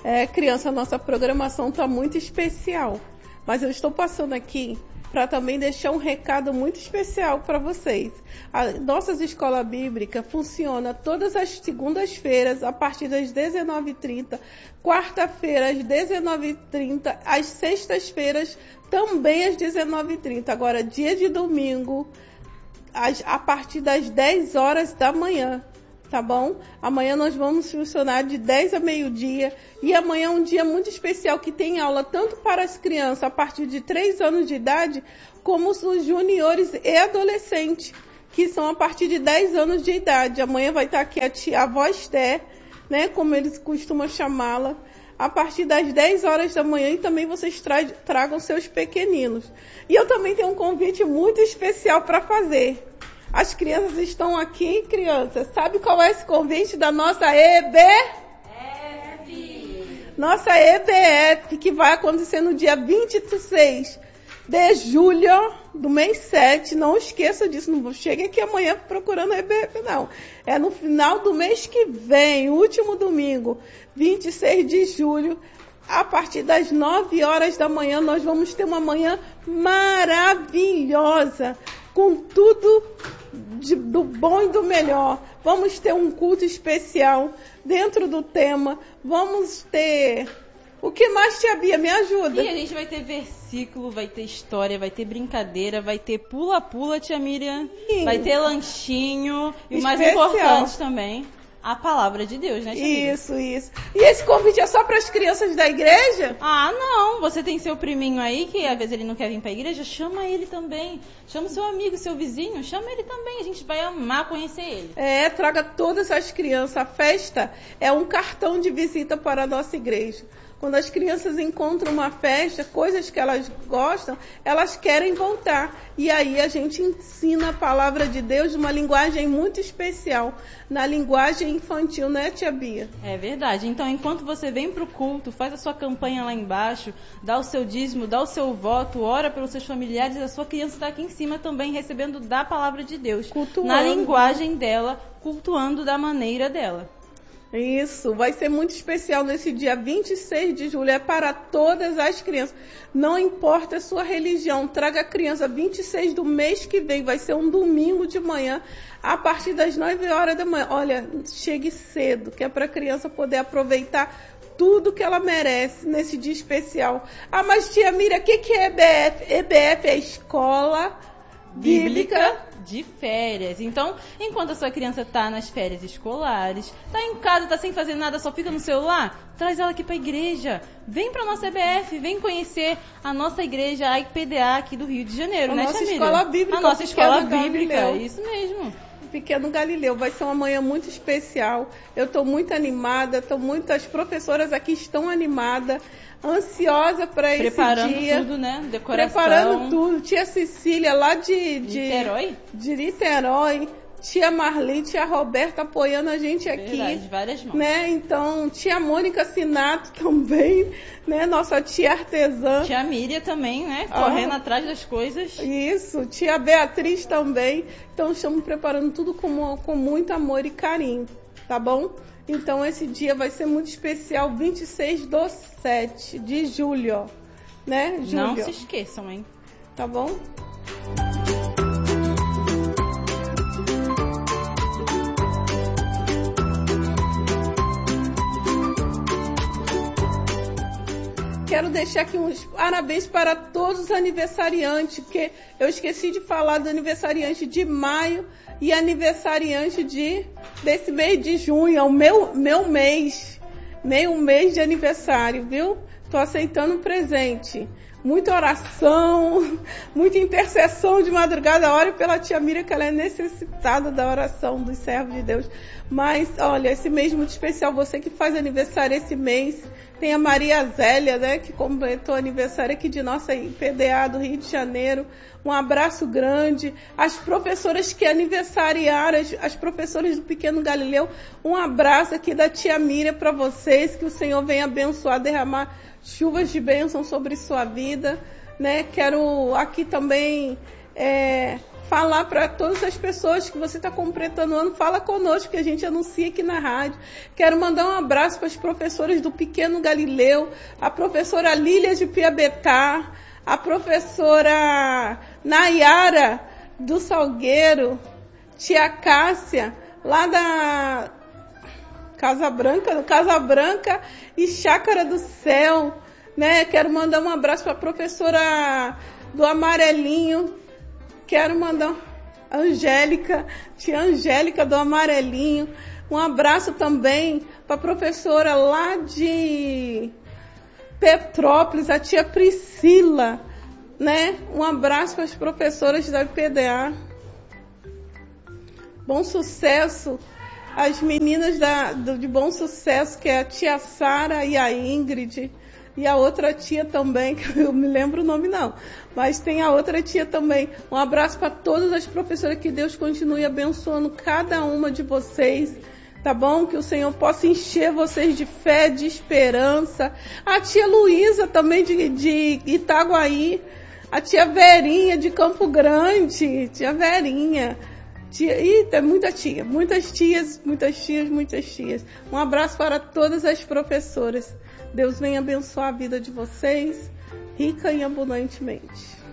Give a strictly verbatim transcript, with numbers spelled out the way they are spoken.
É, criança, nossa programação está muito especial, mas eu estou passando aqui para também deixar um recado muito especial para vocês. A nossa escola bíblica funciona todas as segundas-feiras a partir das dezenove e trinta, quarta-feira às dezenove e trinta, às sextas-feiras também às dezenove e trinta. Agora, dia de domingo, a partir das dez horas da manhã. Tá bom? Amanhã nós vamos funcionar de dez a meio-dia. E amanhã é um dia muito especial que tem aula tanto para as crianças a partir de três anos de idade, como os juniores e adolescentes, que são a partir de dez anos de idade. Amanhã vai estar aqui a tia, a avó Esther, né? Como eles costumam chamá-la, a partir das dez horas da manhã, e também vocês tra- tragam seus pequeninos. E eu também tenho um convite muito especial para fazer. As crianças estão aqui, crianças. Sabe qual é esse convite da nossa E B F? Nossa E B F, que vai acontecer no dia vinte e seis de julho do mês sete. Não esqueça disso, não chegue aqui amanhã procurando a E B F, não. É no final do mês que vem, último domingo, vinte e seis de julho. A partir das nove horas da manhã, nós vamos ter uma manhã maravilhosa, com tudo de, do bom e do melhor. Vamos ter um culto especial dentro do tema. Vamos ter... O que mais, tia Bia? Me ajuda. E a gente vai ter versículo, vai ter história, vai ter brincadeira, vai ter pula-pula, tia Miriam. Sim. Vai ter lanchinho. E o mais importante também, a palavra de Deus, né, tia Miriam? Isso, isso. E esse convite é só para as crianças da igreja? Ah, não. Você tem seu priminho aí, que às vezes ele não quer vir para a igreja, chama ele também. Chama seu amigo, seu vizinho, chama ele também. A gente vai amar conhecer ele. É, traga todas as crianças. A festa é um cartão de visita para a nossa igreja. Quando as crianças encontram uma festa, coisas que elas gostam, elas querem voltar. E aí a gente ensina a palavra de Deus de uma linguagem muito especial, na linguagem infantil, né, tia Bia? É verdade. Então, enquanto você vem para o culto, faz a sua campanha lá embaixo, dá o seu dízimo, dá o seu voto, ora pelos seus familiares, a sua criança está aqui em cima também recebendo da palavra de Deus. Cultuando. Na linguagem dela, cultuando da maneira dela. Isso, vai ser muito especial nesse dia vinte e seis de julho, é para todas as crianças. Não importa a sua religião, traga a criança vinte e seis do mês que vem, vai ser um domingo de manhã, a partir das nove horas da manhã. Olha, chegue cedo, que é para a criança poder aproveitar tudo que ela merece nesse dia especial. Ah, mas tia Miriam, o que, que é E B F? E B F é Escola Bíblica, Bíblica de Férias. Então, enquanto a sua criança está nas férias escolares, está em casa, está sem fazer nada, só fica no celular, traz ela aqui para a igreja. Vem para a nossa E B F, vem conhecer a nossa igreja, a I P D A aqui do Rio de Janeiro, a né, nossa Chamira? escola bíblica. A nossa escola bíblica, Galileu. Isso mesmo. Pequeno Galileu, vai ser uma manhã muito especial. Eu estou muito animada, tô muito, as professoras aqui estão animadas, ansiosa para esse dia. Preparando tudo, né? Decoração. Preparando tudo. Tia Cecília lá de, de Niterói? De Niterói. Tia Marli, tia Roberta apoiando a gente aqui. Verdade, várias mãos. Né? Então, tia Mônica Sinato também, né? Nossa tia artesã. Tia Miriam também, né? Correndo ah, atrás das coisas. Isso, tia Beatriz também. Então, estamos preparando tudo com, com muito amor e carinho, tá bom? Então, esse dia vai ser muito especial, vinte e seis do sete de julho, né? Julho. Não se esqueçam, hein? Tá bom? Quero deixar aqui uns parabéns para todos os aniversariantes, porque eu esqueci de falar do aniversariante de maio e aniversariante de, desse mês de junho, é o meu, meu mês, meio mês de aniversário, viu? Estou aceitando um presente. Muita oração, muita intercessão de madrugada. Ore pela tia Miriam, que ela é necessitada da oração dos servos de Deus. Mas, olha, esse mês muito especial, você que faz aniversário esse mês, tem a Maria Zélia, né, que completou aniversário aqui de nossa I P D A do Rio de Janeiro. Um abraço grande. As professoras que aniversariaram, as, as professoras do Pequeno Galileu, um abraço aqui da tia Miriam para vocês, que o Senhor venha abençoar, derramar chuvas de bênção sobre sua vida, né? Quero aqui também é, falar para todas as pessoas que você está completando o ano, fala conosco, que a gente anuncia aqui na rádio. Quero mandar um abraço para as professoras do Pequeno Galileu, a professora Lília de Piabetá, a professora Nayara do Salgueiro, tia Cássia, lá da Casa Branca, Casa Branca e Chácara do Céu, né? Quero mandar um abraço para a professora do Amarelinho, quero mandar a Angélica, tia Angélica do Amarelinho, um abraço também para a professora lá de Petrópolis, a tia Priscila, né? Um abraço para as professoras da P D A. Bom Sucesso, as meninas da, do, de Bom Sucesso, que é a tia Sara e a Ingrid, e a outra tia também, que eu me lembro o nome não, mas tem a outra tia também. Um abraço para todas as professoras, que Deus continue abençoando cada uma de vocês, tá bom? Que o Senhor possa encher vocês de fé, de esperança. A tia Luísa também de, de Itaguaí, a tia Verinha de Campo Grande, tia Verinha. Tia, ih, tem muita tia, muitas tias, muitas tias, muitas tias. Um abraço para todas as professoras. Deus venha abençoar a vida de vocês, rica e abundantemente.